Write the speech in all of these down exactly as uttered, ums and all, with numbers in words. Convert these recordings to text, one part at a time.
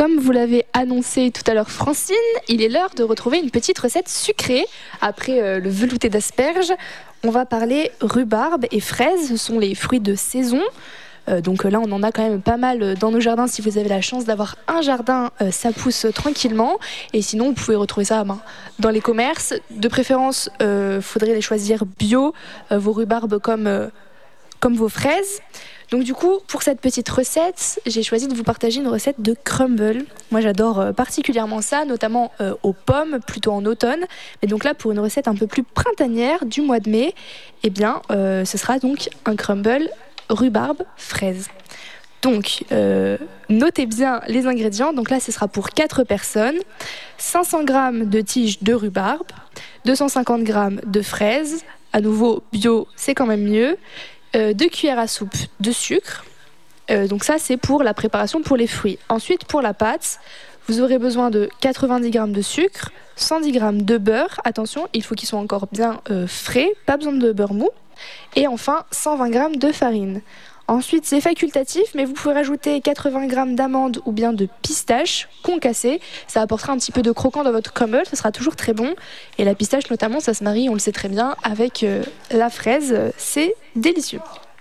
comme vous l'avez annoncé tout à l'heure Francine, il est l'heure de retrouver une petite recette sucrée. Après euh, le velouté d'asperges, on va parler rhubarbe et fraises, ce sont les fruits de saison. Euh, donc là, on en a quand même pas mal dans nos jardins. Si vous avez la chance d'avoir un jardin, euh, ça pousse tranquillement. Et sinon, vous pouvez retrouver ça ben, dans les commerces. De préférence, il euh, faudrait les choisir bio, euh, vos rhubarbes comme, euh, comme vos fraises. Donc du coup, pour cette petite recette, j'ai choisi de vous partager une recette de crumble. Moi, j'adore euh, particulièrement ça, notamment euh, aux pommes, plutôt en automne. Mais donc là, pour une recette un peu plus printanière du mois de mai, eh bien, euh, ce sera donc un crumble rhubarbe fraise. Donc, euh, notez bien les ingrédients. Donc là, ce sera pour quatre personnes. cinq cents grammes de tiges de rhubarbe, deux cent cinquante grammes de fraises. À nouveau, bio, c'est quand même mieux. Euh, deux cuillères à soupe de sucre. Euh, donc ça, c'est pour la préparation pour les fruits. Ensuite, pour la pâte, vous aurez besoin de quatre-vingt-dix grammes de sucre, cent dix grammes de beurre. Attention, il faut qu'il soit encore bien euh, frais, pas besoin de beurre mou. Et enfin, cent vingt grammes de farine. Ensuite, c'est facultatif, mais vous pouvez rajouter quatre-vingts grammes d'amandes ou bien de pistaches concassées. Ça apportera un petit peu de croquant dans votre crumble, ce sera toujours très bon. Et la pistache notamment, ça se marie, on le sait très bien, avec euh, la fraise. C'est délicieux.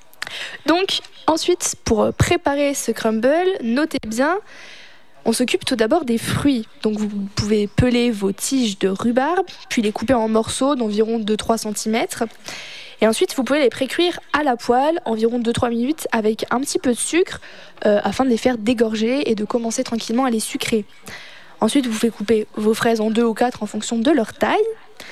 Donc, ensuite, pour préparer ce crumble, notez bien, on s'occupe tout d'abord des fruits. Donc, vous pouvez peler vos tiges de rhubarbe, puis les couper en morceaux d'environ deux à trois centimètres. Et ensuite, vous pouvez les pré-cuire à la poêle, environ deux à trois minutes, avec un petit peu de sucre, euh, afin de les faire dégorger et de commencer tranquillement à les sucrer. Ensuite, vous pouvez couper vos fraises en deux ou quatre en fonction de leur taille.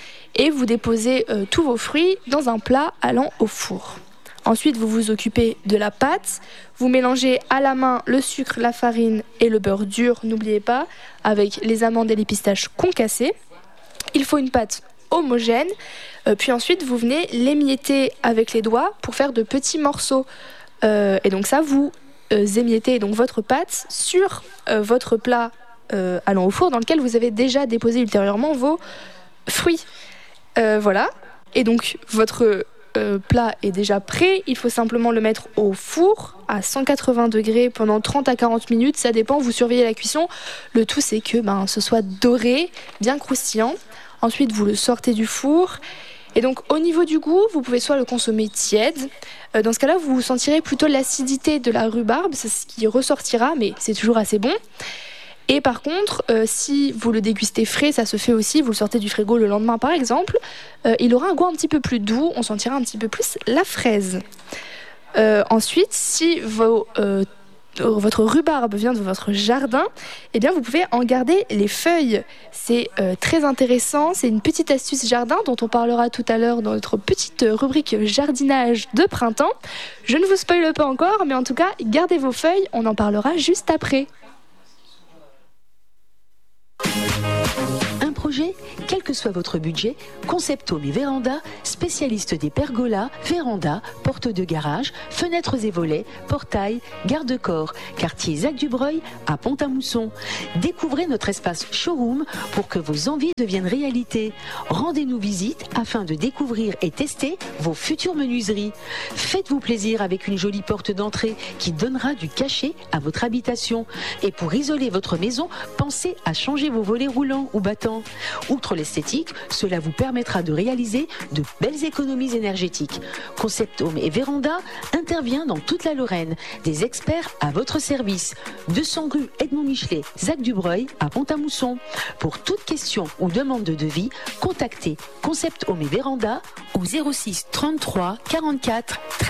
Et vous déposez euh, tous vos fruits dans un plat allant au four. Ensuite, vous vous occupez de la pâte. Vous mélangez à la main le sucre, la farine et le beurre dur, n'oubliez pas, avec les amandes et les pistaches concassées. Il faut une pâte homogène, euh, puis ensuite vous venez l'émietter avec les doigts pour faire de petits morceaux. Euh, et donc ça, vous euh, émiettez donc votre pâte sur euh, votre plat euh, allant au four dans lequel vous avez déjà déposé ultérieurement vos fruits. Euh, voilà, et donc votre euh, plat est déjà prêt, il faut simplement le mettre au four à cent quatre-vingts degrés pendant trente à quarante minutes, ça dépend, vous surveillez la cuisson. Le tout, c'est que ben, ce soit doré, bien croustillant. Ensuite, vous le sortez du four. Et donc, au niveau du goût, vous pouvez soit le consommer tiède. Euh, dans ce cas-là, vous sentirez plutôt l'acidité de la rhubarbe. C'est ce qui ressortira, mais c'est toujours assez bon. Et par contre, euh, si vous le dégustez frais, ça se fait aussi. Vous le sortez du frigo le lendemain, par exemple. Euh, il aura un goût un petit peu plus doux. On sentira un petit peu plus la fraise. Euh, ensuite, si vos... Euh, votre rhubarbe vient de votre jardin, eh bien vous pouvez en garder les feuilles. C'est euh, très intéressant, c'est une petite astuce jardin dont on parlera tout à l'heure dans notre petite rubrique jardinage de printemps. Je ne vous spoile pas encore, mais en tout cas, gardez vos feuilles, on en parlera juste après. Un projet, quel que soit votre budget, Concept Home et Véranda, spécialistes des pergolas, vérandas, portes de garage, fenêtres et volets, portails, garde-corps, quartier Zac-du-Breuil à Pont-à-Mousson. Découvrez notre espace showroom pour que vos envies deviennent réalité. Rendez-nous visite afin de découvrir et tester vos futures menuiseries. Faites-vous plaisir avec une jolie porte d'entrée qui donnera du cachet à votre habitation. Et pour isoler votre maison, pensez à changer vos volets roulants ou battants. Outre l'esthétique, cela vous permettra de réaliser de belles économies énergétiques. Concept Home et Véranda intervient dans toute la Lorraine. Des experts à votre service. deux cents rue Edmond Michelet, Zac-du-Breuil à Pont-à-Mousson. Pour toute question ou demande de devis, contactez Concept Home et Véranda au zéro six trente-trois quarante-quatre treize.